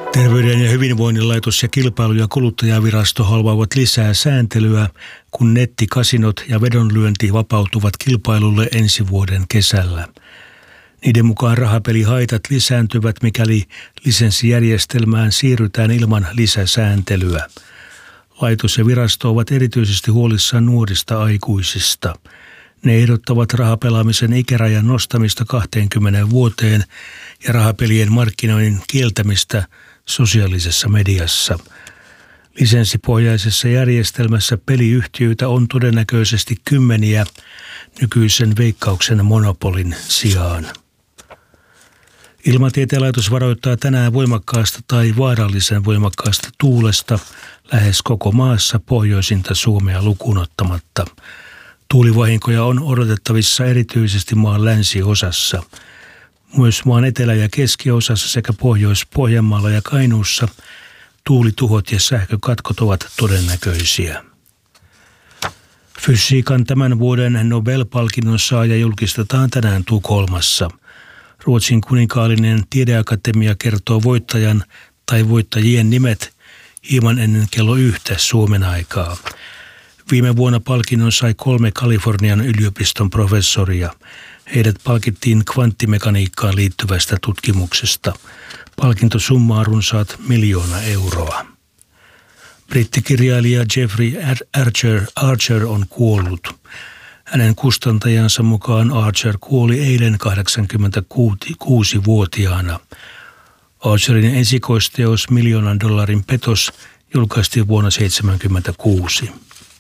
Terveyden ja hyvinvoinnin laitos ja kilpailu- ja kuluttajavirasto haluavat lisää sääntelyä, kun nettikasinot ja vedonlyönti vapautuvat kilpailulle ensi vuoden kesällä. Niiden mukaan rahapelihaitat lisääntyvät, mikäli lisenssijärjestelmään siirrytään ilman lisäsääntelyä. Laitos ja virasto ovat erityisesti huolissaan nuorista aikuisista. Ne ehdottavat rahapelaamisen ikärajan nostamista 20 vuoteen ja rahapelien markkinoinnin kieltämistä sosiaalisessa mediassa. Lisenssipohjaisessa järjestelmässä peliyhtiöitä on todennäköisesti kymmeniä nykyisen Veikkauksen monopolin sijaan. Ilmatieteen laitos varoittaa tänään voimakkaasta tai vaarallisen voimakkaasta tuulesta lähes koko maassa pohjoisinta Suomea lukuun ottamatta. Tuulivahinkoja on odotettavissa erityisesti maan länsiosassa. Myös maan etelä- ja keskiosassa sekä Pohjois-Pohjanmaalla ja Kainuussa tuulituhot ja sähkökatkot ovat todennäköisiä. Fysiikan tämän vuoden Nobel-palkinnon saaja julkistetaan tänään Tukholmassa. Ruotsin kuninkaallinen tiedeakatemia kertoo voittajan tai voittajien nimet hieman ennen kello 1 Suomen aikaa. Viime vuonna palkinnon sai 3 Kalifornian yliopiston professoria. Heidät palkittiin kvanttimekaniikkaan liittyvästä tutkimuksesta. Palkintosumma on runsaat 1 miljoona euroa. Brittikirjailija Jeffrey Archer on kuollut. Hänen kustantajansa mukaan Archer kuoli eilen 86-vuotiaana. Archerin esikoisteos $1 miljoonan petos julkaistiin vuonna 1976.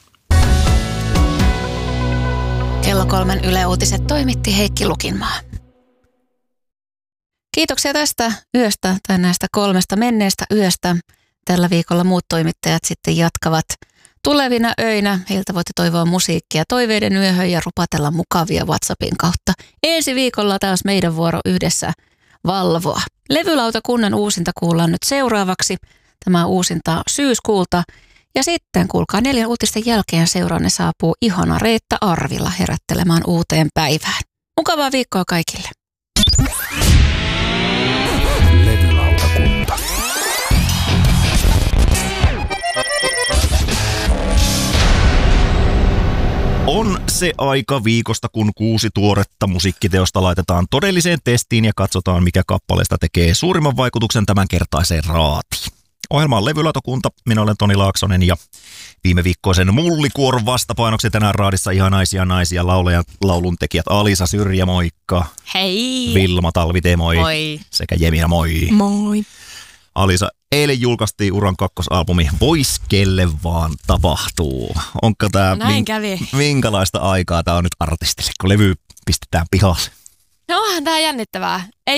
Kello 3 Yle Uutiset toimitti Heikki Lukinmaa. Kiitoksia tästä yöstä tai näistä 3 menneestä yöstä. Tällä viikolla muut toimittajat sitten jatkavat tulevina öinä. Heiltä voitte toivoa musiikkia toiveiden yöhön ja rupatella mukavia WhatsAppin kautta. Ensi viikolla taas meidän vuoro yhdessä valvoa. Levylautakunnan uusinta kuullaan nyt seuraavaksi. Tämä uusinta syyskuulta. Ja sitten kuulkaa 4 uutisten jälkeen seuraanne saapuu ihana Reetta Arvila herättelemään uuteen päivään. Mukavaa viikkoa kaikille. Levylautakunta. On se aika viikosta, kun 6 tuoretta musiikkiteosta laitetaan todelliseen testiin ja katsotaan, mikä kappaleesta tekee suurimman vaikutuksen tämänkertaiseen raatiin. Ohjelma on Levylautakunta, minä olen Toni Laaksonen ja viime viikkoisen mullikuoron vastapainoksi tänään raadissa ihan naisia lauleja, lauluntekijät Alisa Syrjä, moikka. Hei. Vilma Talvite, moi. Moi. Sekä Jemina, moi. Moi. Alisa, eilen julkaistiin uran 2-albumi Vois kelle vaan tapahtuu. Onko tää minkälaista aikaa tää on nyt artistille, kun levy pistetään pihalle? No onhan tää jännittävää.